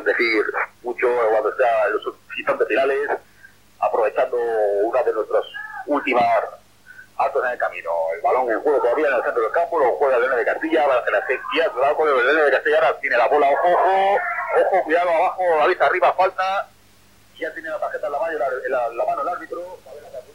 decir mucho cuando está en los instantes finales, aprovechando una de nuestras últimas actos en el camino. El balón en juego todavía en el centro del campo, lo juega el Leones de Castilla, va a hacer la sexta, con el Leones de Castilla, ahora tiene la bola, ojo, cuidado abajo, la vista arriba, falta, ya tiene la tarjeta en la mano el árbitro, a ver la